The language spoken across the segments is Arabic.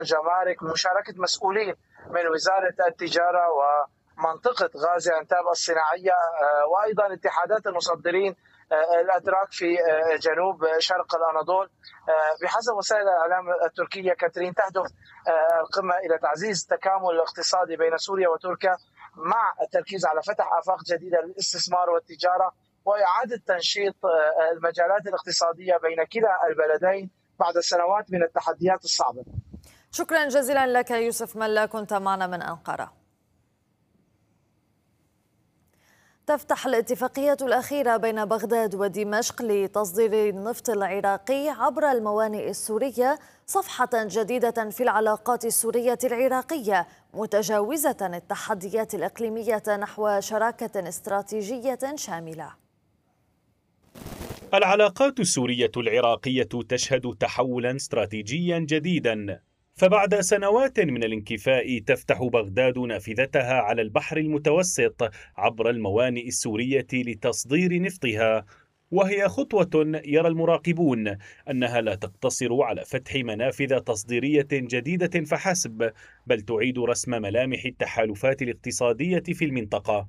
الجمارك، مشاركة مسؤولين من وزارة التجارة ومنطقة غازي أنتاب الصناعية، وأيضا اتحادات المصدرين الأتراك في جنوب شرق الأناضول. بحسب وسائل الإعلام التركية كاترين، تهدف القمة إلى تعزيز التكامل الاقتصادي بين سوريا وتركيا مع التركيز على فتح آفاق جديدة للاستثمار والتجارة وإعادة تنشيط المجالات الاقتصادية بين كلا البلدين بعد سنوات من التحديات الصعبة. شكرا جزيلا لك يوسف ملا، كنت معنا من أنقرة. تفتح الاتفاقية الأخيرة بين بغداد ودمشق لتصدير النفط العراقي عبر الموانئ السورية صفحة جديدة في العلاقات السورية العراقية، متجاوزة التحديات الإقليمية نحو شراكة استراتيجية شاملة. العلاقات السورية العراقية تشهد تحولا استراتيجيا جديدا، فبعد سنوات من الانكفاء تفتح بغداد نافذتها على البحر المتوسط عبر الموانئ السورية لتصدير نفطها، وهي خطوة يرى المراقبون أنها لا تقتصر على فتح منافذ تصديرية جديدة فحسب، بل تعيد رسم ملامح التحالفات الاقتصادية في المنطقة.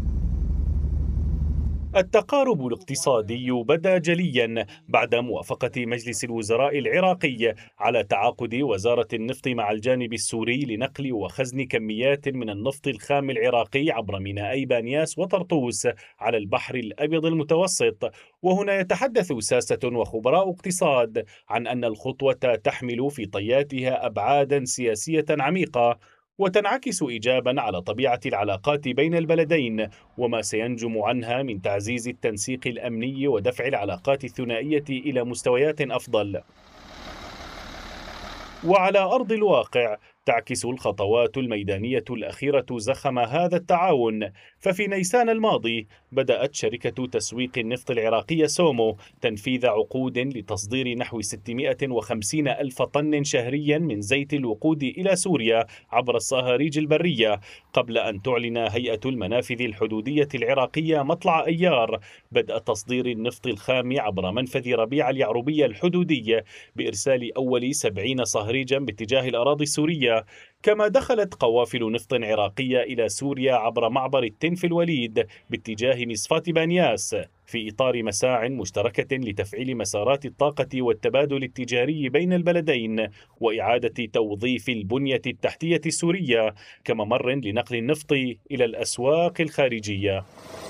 التقارب الاقتصادي بدا جليا بعد موافقة مجلس الوزراء العراقي على تعاقد وزارة النفط مع الجانب السوري لنقل وخزن كميات من النفط الخام العراقي عبر مينائي بانياس وطرطوس على البحر الأبيض المتوسط. وهنا يتحدث ساسة وخبراء اقتصاد عن أن الخطوة تحمل في طياتها أبعادا سياسية عميقة وتنعكس إيجابا على طبيعة العلاقات بين البلدين وما سينجم عنها من تعزيز التنسيق الأمني ودفع العلاقات الثنائية إلى مستويات أفضل. وعلى أرض الواقع تعكس الخطوات الميدانية الأخيرة زخم هذا التعاون، ففي نيسان الماضي بدأت شركة تسويق النفط العراقية سومو تنفيذ عقود لتصدير نحو 650 ألف طن شهريا من زيت الوقود إلى سوريا عبر الصهاريج البرية، قبل أن تعلن هيئة المنافذ الحدودية العراقية مطلع أيار بدء تصدير النفط الخام عبر منفذ ربيع اليعربية الحدودي بإرسال أول 70 صهريجا باتجاه الأراضي السورية. كما دخلت قوافل نفط عراقية إلى سوريا عبر معبر التنف الوليد باتجاه مصفاة بانياس في إطار مساع مشتركة لتفعيل مسارات الطاقة والتبادل التجاري بين البلدين وإعادة توظيف البنية التحتية السورية كممر لنقل النفط إلى الأسواق الخارجية.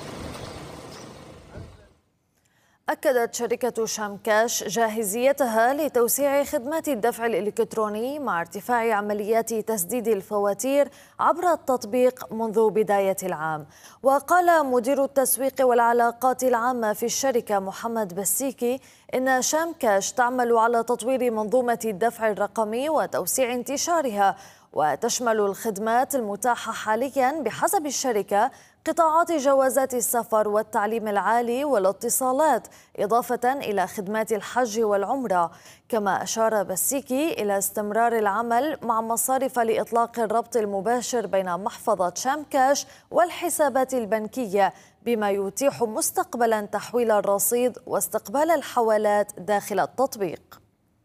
أكدت شركة شامكاش جاهزيتها لتوسيع خدمات الدفع الإلكتروني مع ارتفاع عمليات تسديد الفواتير عبر التطبيق منذ بداية العام. وقال مدير التسويق والعلاقات العامة في الشركة محمد بسيكي إن شامكاش تعمل على تطوير منظومة الدفع الرقمي وتوسيع انتشارها، وتشمل الخدمات المتاحة حاليا بحسب الشركة قطاعات جوازات السفر والتعليم العالي والاتصالات، إضافة إلى خدمات الحج والعمرة. كما أشار بسيكي إلى استمرار العمل مع مصارف لإطلاق الربط المباشر بين محفظة شامكاش والحسابات البنكية، بما يتيح مستقبلا تحويل الرصيد واستقبال الحوالات داخل التطبيق.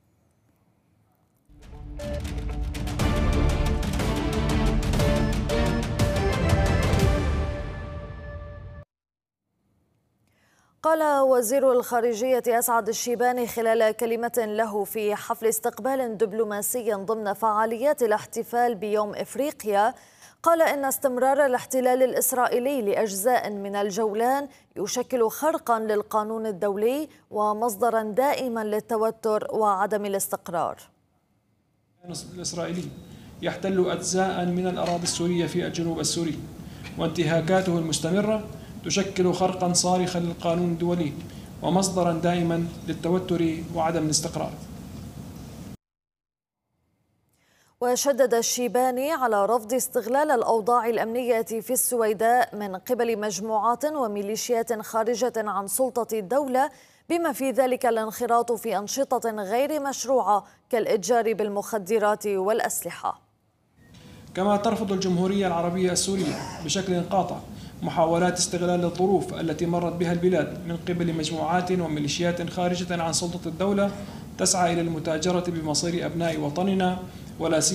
قال وزير الخارجية أسعد الشيباني خلال كلمة له في حفل استقبال دبلوماسي ضمن فعاليات الاحتفال بيوم إفريقيا، قال إن استمرار الاحتلال الإسرائيلي لأجزاء من الجولان يشكل خرقا للقانون الدولي ومصدرا دائما للتوتر وعدم الاستقرار. الإسرائيلي يحتل أجزاء من الأراضي السورية في الجنوب السوري، وانتهاكاته المستمرة تشكل خرقا صارخا للقانون الدولي ومصدرا دائما للتوتر وعدم الاستقرار. وشدد الشيباني على رفض استغلال الأوضاع الأمنية في السويداء من قبل مجموعات وميليشيات خارجة عن سلطة الدولة، بما في ذلك الانخراط في أنشطة غير مشروعة كالإتجار بالمخدرات والأسلحة. كما ترفض الجمهورية العربية السورية بشكل قاطع محاولات استغلال الظروف التي مرت بها البلاد من قبل مجموعات وميليشيات خارجة عن سلطة الدولة تسعى إلى المتاجرة بمصير أبناء وطننا ولا